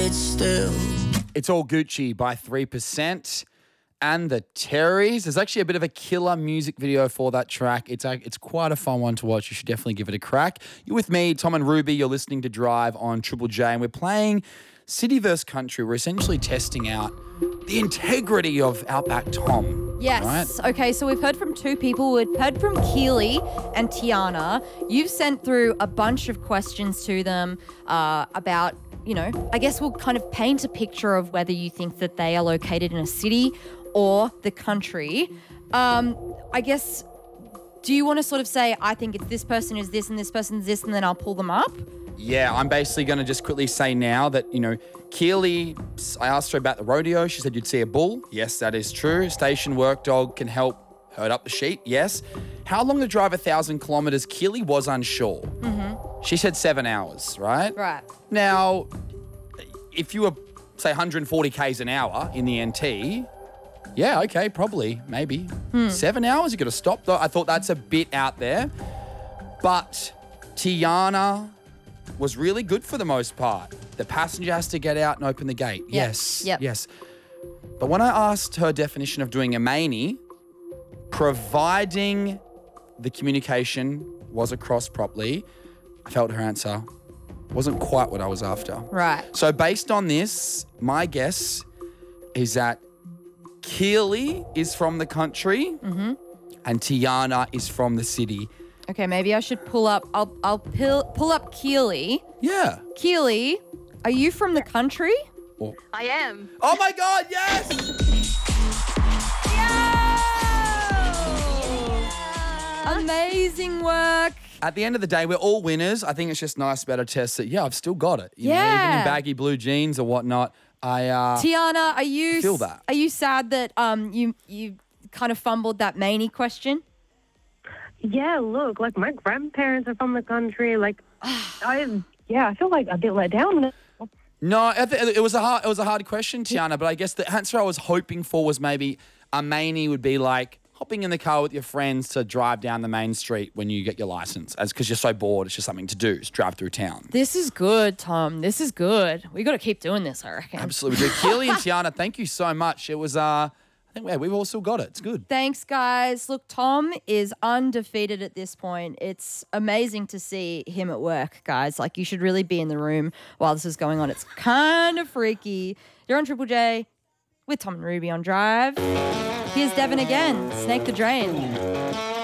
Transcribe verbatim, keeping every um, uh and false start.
quiet still. It's All Gucci by three percent and the Terrys. There's actually a bit of a killer music video for that track. It's a, it's quite a fun one to watch. You should definitely give it a crack. You're with me, Tom and Ruby. You're listening to Drive on Triple J, and we're playing City versus Country. We're essentially testing out the integrity of Outback Tom. Yes. Right? Okay, so we've heard from two people. We've heard from Keely and Tiana. You've sent through a bunch of questions to them uh, about, you know, I guess we'll kind of paint a picture of whether you think that they are located in a city or the country. Um, I guess, do you want to sort of say, I think it's this person is this and this person is this, and then I'll pull them up? Yeah, I'm basically going to just quickly say now that, you know, Keely, I asked her about the rodeo. She said you'd see a bull. Yes, that is true. Station work dog can help herd up the sheep. Yes. How long to drive a thousand kilometres? Keely was unsure. Mm-hmm. She said seven hours, right? Right. Now, if you were, say, one hundred forty kays an hour in the N T, yeah, okay, probably, maybe. Hmm. Seven hours, you got to stop, though. I thought that's a bit out there. But Tiana was really good for the most part. The passenger has to get out and open the gate. Yep. Yes, Yep. yes. But when I asked her definition of doing a manie, providing the communication was across properly, I felt her answer wasn't quite what I was after. Right. So based on this, my guess is that Keely is from the country Mm-hmm. and Tiana is from the city. Okay, maybe I should pull up, I'll, I'll pull, pull up Keely. Yeah. Keely, are you from the country? Or- I am. oh my God, yes! Amazing work. At the end of the day, we're all winners. I think it's just nice to be able to test that, yeah, I've still got it. You know, even Yeah. in baggy blue jeans or whatnot, I... Uh, Tiana, are you feel that. Are you sad that um you you kind of fumbled that manie question? Yeah, look, like my grandparents are from the country. Like, I, yeah, I feel like a bit let down. No, I th- it was a hard, it was a hard question, Tiana. But I guess the answer I was hoping for was maybe a manie would be like hopping in the car with your friends to drive down the main street when you get your license, as because you're so bored. It's just something to do. Just drive through town. This is good, Tom. This is good. We got to keep doing this, I reckon. Absolutely. Keely and Tiana, thank you so much. It was, uh, I think, yeah, we've all still got it. It's good. Thanks, guys. Look, Tom is undefeated at this point. It's amazing to see him at work, guys. Like, you should really be in the room while this is going on. It's kind of freaky. You're on Triple J with Tom and Ruby on Drive. Here's Devin again, Snake the Drain.